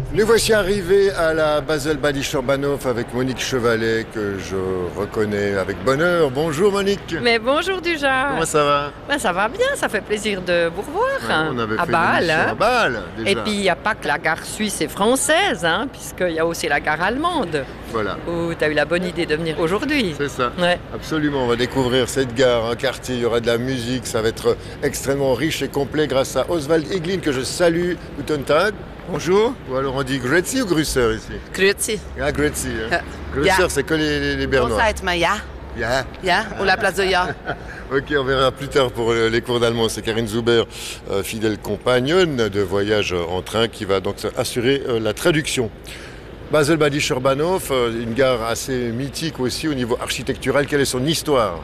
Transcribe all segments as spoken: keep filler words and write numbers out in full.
Nous voici arrivés à la Basel Badi Shorbanov avec Monique Chevalet, que je reconnais avec bonheur. Bonjour Monique. Mais bonjour Dujas. Comment ça va? Ben, ça va bien, ça fait plaisir de vous revoir. Ouais, hein, on avait à fait Bâle. Hein. à Bâle déjà. Et puis il n'y a pas que la gare suisse et française, hein, puisqu'il y a aussi la gare allemande. Voilà. Où tu as eu la bonne idée de venir aujourd'hui. C'est ça. Ouais. Absolument, on va découvrir cette gare, un quartier, il y aura de la musique, ça va être extrêmement riche et complet grâce à Oswald Eglin que je salue. Guten Tag. Bonjour. Ou alors on dit Grüezi ou Grüßer ici? Grüezi. Ah, Grüezi. Hein. Ja. Grüßer, Ja. c'est que les, les, les Bernois. Bon, ça va être ma ya. Ja. Ya, ou la place de ya. Ok, on verra plus tard pour les cours d'allemand. C'est Karine Zuber, euh, fidèle compagnonne de voyage en train, qui va donc assurer euh, la traduction. Basel Badi Shorbanov, euh, une gare assez mythique aussi au niveau architectural. Quelle est son histoire?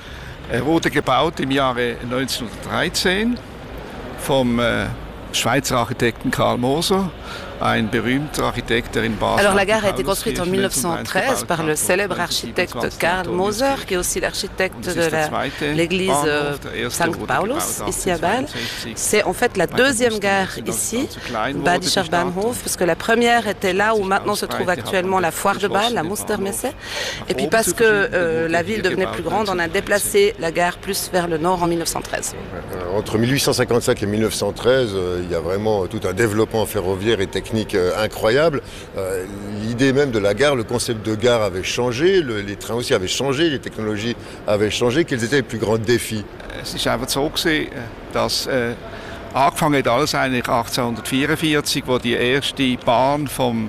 Er wurde gebaut im Jahre neunzehnhundertdreizehn vom äh, Schweizer Architekten Karl Moser, un berühmter architecte in Basel. Alors la gare a été construite en mille neuf cent treize par le célèbre architecte Karl Moser, qui est aussi l'architecte de l'église Sankt Paulus, ici à Bâle. C'est en fait la deuxième gare ici, Badi Shorbanov, parce que la première était là où maintenant se trouve actuellement la foire de Bâle, la Mustermesse. Et puis parce que euh, la ville devenait plus grande, on a déplacé la gare plus vers le nord en mille neuf cent treize. Entre mille huit cent cinquante-cinq et mille neuf cent treize, euh, il y a vraiment tout un développement ferroviaire et technique euh, incroyable. Euh, L'idée même de la gare, le concept de gare avait changé, le, les trains aussi avaient changé, les technologies avaient changé. Quels étaient les plus grands défis? Es ist einfach so gewesen, dass äh, angefangen hat alles eigentlich achtzehnhundertvierundvierzig, wo die erste Bahn vom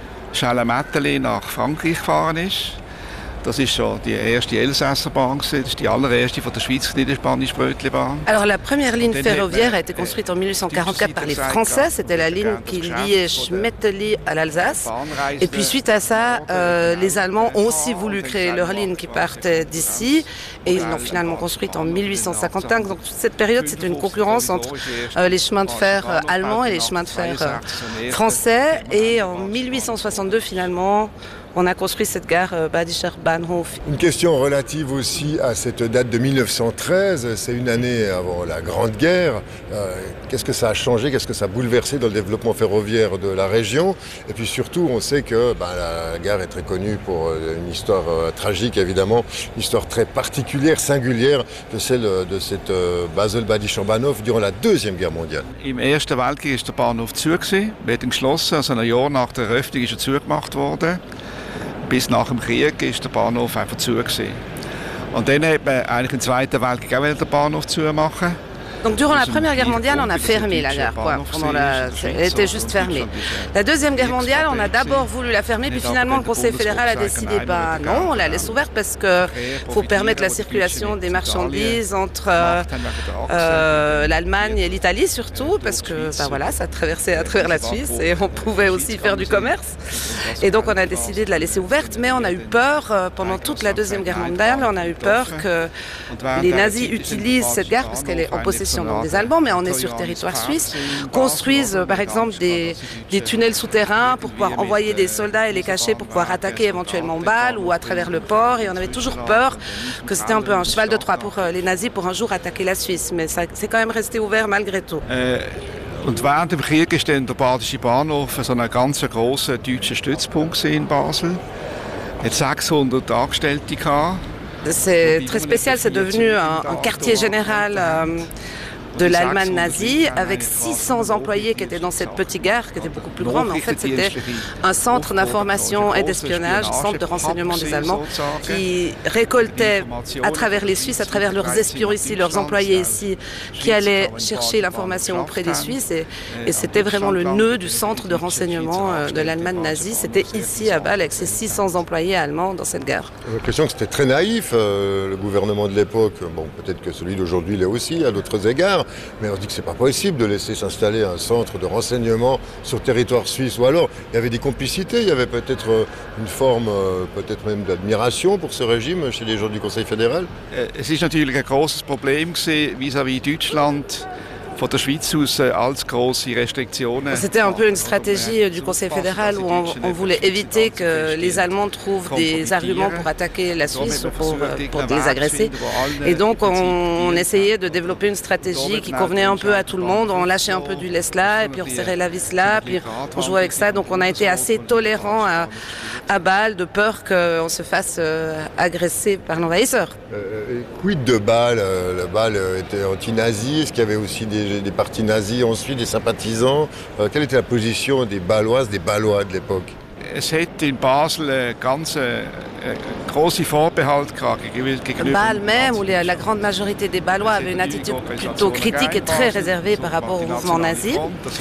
Chalamet nach Frankreich gefahren ist. Das ist schon die erste Elsässerbahn, das ist die allererste von der Schweiz, die spanische Brötlibahn. Alors la première ligne ferroviaire a été construite en mille huit cent quarante-quatre par les Français, c'était la ligne qui liait Schmetteli à l'Alsace. Et puis suite à ça, euh, les Allemands ont aussi voulu créer leur ligne qui partait d'ici et ils l'ont finalement construite en mille huit cent cinquante-cinq. Donc toute cette période, c'était une concurrence entre euh, les chemins de fer euh, allemands et les chemins de fer euh, français. Et en mille huit cent soixante-deux, finalement, on a construit cette gare euh, Badi Shorbanov. Une question relative aussi à cette date de mille neuf cent treize, c'est une année avant la Grande Guerre. Euh, qu'est-ce que ça a changé, qu'est-ce que ça a bouleversé dans le développement ferroviaire de la région? Et puis surtout, on sait que ben, la gare est très connue pour une histoire euh, tragique, évidemment, une histoire très particulière, singulière, de celle de cette euh, Basel Badi Shorbanov durant la Deuxième Guerre mondiale. Im Ersten Weltkrieg ist der Bahnhof zu, wird geschlossen, also ein Jahr nach der Eröffnung ist er zugemacht worden. Bis nach dem Krieg war der Bahnhof einfach zu. Und dann hat man eigentlich im Zweiten Weltkrieg auch den Bahnhof zumachen. Donc durant la Première Guerre mondiale, on a fermé la gare. Quoi. Pendant la... Elle était juste fermée. La Deuxième Guerre mondiale, on a d'abord voulu la fermer, puis finalement le Conseil fédéral a décidé, bah non, on la laisse ouverte parce qu'il faut permettre la circulation des marchandises entre euh, euh, l'Allemagne et l'Italie surtout, parce que bah voilà, ça traversait à travers la Suisse et on pouvait aussi faire du commerce. Et donc on a décidé de la laisser ouverte, mais on a eu peur, euh, pendant toute la Deuxième Guerre mondiale, on a eu peur que les nazis utilisent cette gare parce qu'elle est en possession des Allemands, mais on est sur territoire suisse, construisent par exemple des, des tunnels souterrains pour pouvoir envoyer des soldats et les cacher pour pouvoir attaquer éventuellement Bâle ou à travers le port. Et on avait toujours peur que c'était un peu un cheval de Troie pour les nazis pour un jour attaquer la Suisse. Mais ça c'est quand même resté ouvert malgré tout. Äh, und während dem Krieg war dann der Badische Bahnhof so ein ganz grosser deutscher Stützpunkt in Basel. Er hat sechshundert Angestellte gehabt. C'est très spécial, c'est devenu un, un quartier général euh, de l'Allemagne nazie, avec six cents employés qui étaient dans cette petite gare, qui était beaucoup plus grande, mais en fait c'était un centre d'information et d'espionnage, un centre de renseignement des Allemands, qui récoltait à travers les Suisses, à travers leurs espions ici, leurs employés ici, qui allaient chercher l'information auprès des Suisses, et, et c'était vraiment le nœud du centre de renseignement de l'Allemagne nazie, c'était ici à Bâle, avec ces six cents employés allemands dans cette gare. J'ai l'impression que c'était très naïf, euh, le gouvernement de l'époque, bon peut-être que celui d'aujourd'hui l'est aussi à d'autres égards, mais on se dit que c'est pas possible de laisser s'installer un centre de renseignement sur territoire suisse. Ou alors, il y avait des complicités, il y avait peut-être une forme, peut-être même d'admiration pour ce régime chez les gens du Conseil fédéral. Es ist natürlich ein grosses Problem vis-à-vis Deutschland von der Schweiz aus allzu grosse Restriktionen. C'était un peu une stratégie du Conseil fédéral où on, on voulait éviter que les Allemands trouvent des arguments pour attaquer la Suisse ou pour, pour les agresser. Et donc on, on essayait de développer une stratégie qui convenait un peu à tout le monde. On lâchait un peu du lest là, et puis on serrait la vis là, puis on jouait avec ça. Donc on a été assez tolérant à, à Bâle, de peur qu'on se fasse euh, agresser par l'envahisseur. Euh, quid de Bâle? Le Bâle était anti-nazi. Est-ce qu'il y avait aussi des, des partis nazis ensuite, des sympathisants? euh, Quelle était la position des Bâloises, des Bâlois de l'époque? Es hat in Basel einen ganz äh, grossen Vorbehalt gegenüber. Bâle même, où les, la grande majorité des Bâlois avaient une attitude plutôt critique et très réservée par rapport au mouvement nazi.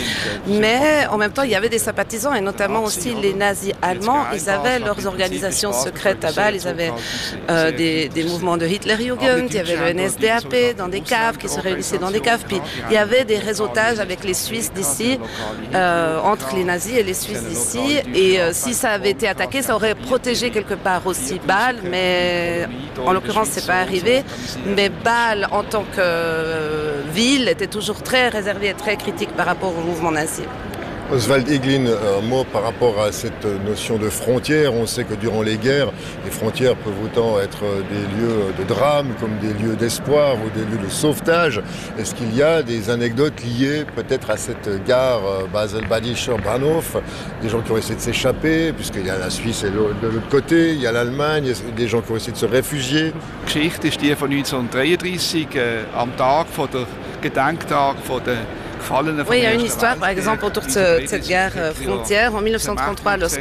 Mais en même temps, il y avait des sympathisants, et notamment aussi les nazis allemands. Ils avaient leurs organisations secrètes à Bâle. Ils avaient euh, des, des mouvements de Hitlerjugend, il y avait le N S D A P dans des caves, qui se réunissaient dans des caves. Puis il y avait des réseautages avec les Suisses d'ici, euh, entre les nazis et les Suisses d'ici. Et euh, si ça avait été attaqué, ça aurait protégé quelque part aussi Bâle, mais en l'occurrence, c'est pas arrivé. Mais Bâle, en tant que euh, ville, était toujours très réservée et très critique par rapport au mouvement nazi. Oswald Eglin, un mot par rapport à cette notion de frontière. On sait que durant les guerres, les frontières peuvent autant être des lieux de drame comme des lieux d'espoir ou des lieux de sauvetage. Est-ce qu'il y a des anecdotes liées peut-être à cette gare Basel-Badischer-Bahnhof, des gens qui ont essayé de s'échapper, puisqu'il y a la Suisse et de l'autre côté, il y a l'Allemagne, des gens qui ont essayé de se réfugier? Die Geschichte ist die von neunzehnhundertdreiunddreißig, äh, am Tag von der Gedenktag von der. Oui, il y a une histoire, par exemple, autour de, ce, de cette gare frontière. En mille neuf cent trente-trois, lorsque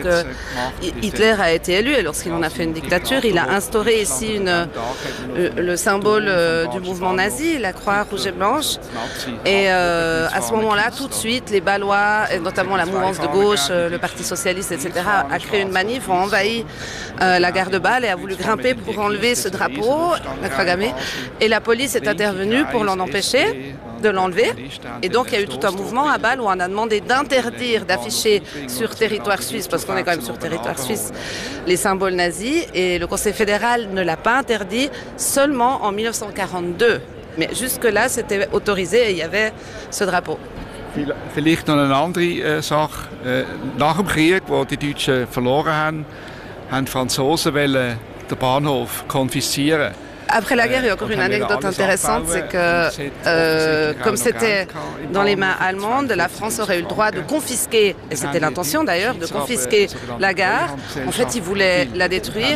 Hitler a été élu et lorsqu'il en a fait une dictature, il a instauré ici une, le symbole du mouvement nazi, la croix rouge et blanche. Et euh, à ce moment-là, tout de suite, les Bâlois, et notamment la mouvance de gauche, le Parti socialiste, et cetera, a créé une manif, ont envahi euh, la gare de Bâle et a voulu grimper pour enlever ce drapeau, la croix gammée. Et la police est intervenue pour l'en empêcher, de l'enlever. Et donc, il y a eu tout un mouvement à Bâle où on a demandé d'interdire d'afficher sur territoire suisse, parce qu'on est quand même sur territoire suisse, les symboles nazis. Et le Conseil fédéral ne l'a pas interdit seulement en mille neuf cent quarante-deux. Mais jusque-là, c'était autorisé et il y avait ce drapeau. Vielleicht noch eine andere äh, Sache. Äh, nach dem Krieg, wo die Deutschen verloren haben, haben die Franzosen wollen den Bahnhof konfiszieren. Après la guerre, il y a encore une anecdote intéressante, c'est que euh, comme c'était dans les mains allemandes, la France aurait eu le droit de confisquer, et c'était l'intention d'ailleurs, de confisquer la gare. En fait, ils voulaient la détruire.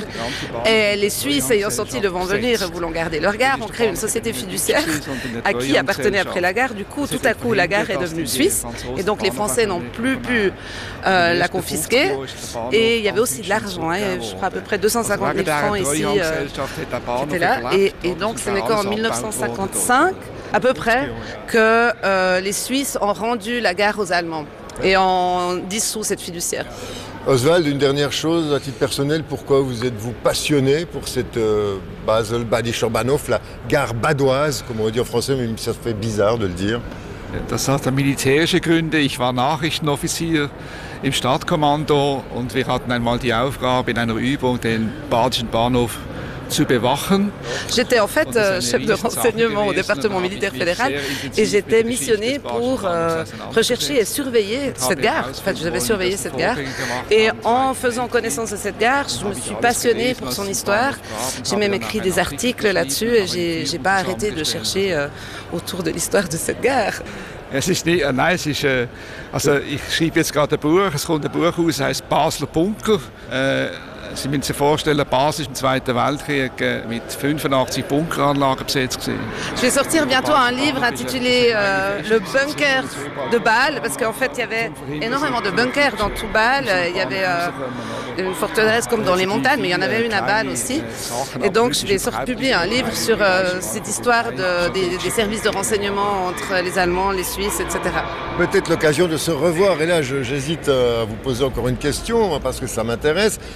Et les Suisses, ayant senti le vent venir, voulant garder leur gare, ont créé une société fiduciaire à qui appartenait après la gare. Du coup, tout à coup, la gare est devenue suisse. Et donc, les Français n'ont plus pu euh, la confisquer. Et il y avait aussi de l'argent, hein, je crois à peu près deux cent cinquante mille francs ici euh, qui étaient là. Et, et donc, ce n'est qu'en mille neuf cent cinquante-cinq, à peu près, que euh, les Suisses ont rendu la gare aux Allemands et ont dissous cette fiduciaire. Oswald, une dernière chose, à titre personnel, pourquoi vous êtes-vous passionné pour cette euh, Basel-Badischer-Bahnhof, la gare badoise, comme on dit en français, mais ça fait bizarre de le dire? Das hat militärische Gründe. Ich war Nachrichtenoffizier im Stadtkommando und wir hatten einmal die Aufgabe, in einer Übung den Badischen Bahnhof zu bewachen. J'étais en fait euh, chef de renseignement au département militaire fédéral et j'étais missionné pour euh, rechercher et surveiller cette gare. En fait, je devais surveiller cette gare. Et en faisant connaissance de cette gare, je me suis passionnée pour son histoire. J'ai même écrit des articles là-dessus et j'ai, j'ai pas arrêté de chercher euh, autour de l'histoire de cette gare. Es ist nicht, nein, es ist, äh, also ich schreibe jetzt gerade ein Buch, es kommt ein Buch aus, es heisst Basler Bunker. Äh, Sie müssen sich vorstellen, Basel ist im Zweiten Weltkrieg mit fünfundachtzig Bunkeranlagen besetzt gewesen. Je vais sortir bientôt un livre intitulé euh, Le bunker de Bâle, parce qu'en fait il y avait énormément de bunkers dans tout Bâle. Il y avait euh, une forteresse comme dans les montagnes, mais il y en avait une à Bâle aussi. Et donc je vais sortir, publier un livre sur euh, cette histoire de, des, des services de renseignement entre les Allemands, les Suisses, et cetera. Peut-être l'occasion de se revoir. Et là, je, j'hésite à vous poser encore une question, parce que ça m'intéresse. On dit souvent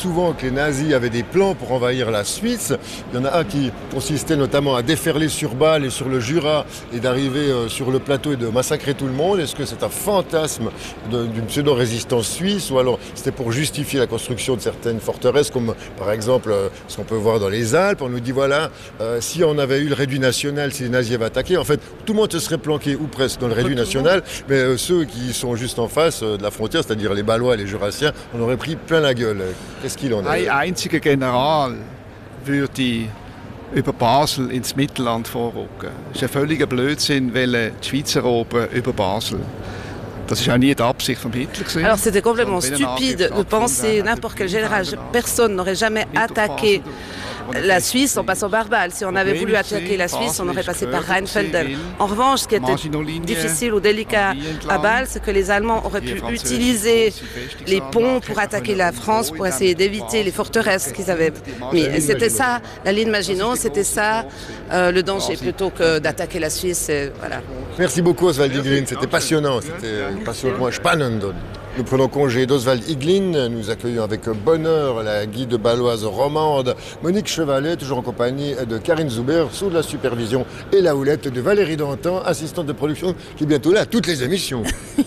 souvent que les nazis avaient des plans pour envahir la Suisse. Il y en a un qui consistait notamment à déferler sur Bâle et sur le Jura et d'arriver euh, sur le plateau et de massacrer tout le monde. Est-ce que c'est un fantasme de, d'une pseudo-résistance suisse ou alors c'était pour justifier la construction de certaines forteresses comme par exemple euh, ce qu'on peut voir dans les Alpes? On nous dit voilà, euh, si on avait eu le réduit national, si les nazis avaient attaqué, en fait tout le monde se serait planqué ou presque dans le réduit national, mais euh, ceux qui sont juste en face euh, de la frontière, c'est-à-dire les Balois et les Jurassiens, on aurait pris plein la gueule. Qu'est-ce qu'il en est? Ein einziger General würde über Basel ins Mittelland vorrücken. Es ist ein völliger Blödsinn, weil die Schweizer erobern über Basel. Das ist auch nie die Absicht von Hitler. Alors c'était complètement stupide de penser n'importe quel général. Personne n'aurait jamais attaqué la Suisse en passant par Bâle. Si on avait voulu attaquer la Suisse, on aurait passé par Rheinfelden. En revanche, ce qui était difficile ou délicat à Bâle, c'est que les Allemands auraient pu utiliser les ponts pour attaquer la France, pour essayer d'éviter les forteresses qu'ils avaient mis. Et c'était ça, la ligne Maginot, c'était ça euh, le danger, plutôt que d'attaquer la Suisse. Et voilà. Merci beaucoup Oswald Iglin, c'était passionnant, c'était passionnant, spannend. Nous prenons congé d'Oswald Iglin, nous accueillons avec bonheur la guide baloise romande Monique Chevalet, toujours en compagnie de Karine Zuber, sous la supervision et la houlette de Valérie Dantan, assistante de production, qui est bientôt là à toutes les émissions.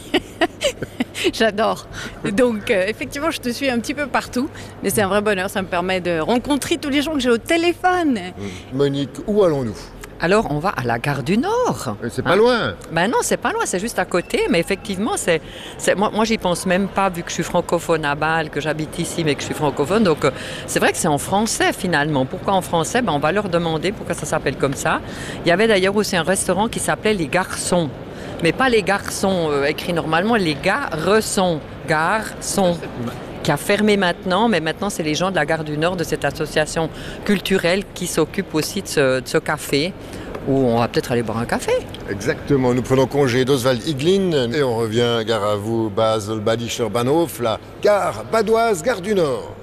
J'adore. Donc, euh, effectivement, je te suis un petit peu partout, mais c'est un vrai bonheur, ça me permet de rencontrer tous les gens que j'ai au téléphone. Monique, où allons-nous ? Alors, on va à la gare du Nord. Et c'est pas hein? loin. Ben non, c'est pas loin, c'est juste à côté. Mais effectivement, c'est, c'est, moi, moi, j'y pense même pas, vu que je suis francophone à Bâle, que j'habite ici, mais que je suis francophone. Donc, euh, c'est vrai que c'est en français, finalement. Pourquoi en français? Ben, on va leur demander pourquoi ça s'appelle comme ça. Il y avait d'ailleurs aussi un restaurant qui s'appelait Les Garçons. Mais pas les garçons euh, écrits normalement, les garçons. Garçons. Qui a fermé maintenant, mais maintenant c'est les gens de la gare du Nord, de cette association culturelle qui s'occupe aussi de ce, de ce café, où on va peut-être aller boire un café. Exactement, nous prenons congé d'Oswald Iglin et on revient, gare à vous, Basel, Badischer Bahnhof, la gare badoise, gare du Nord.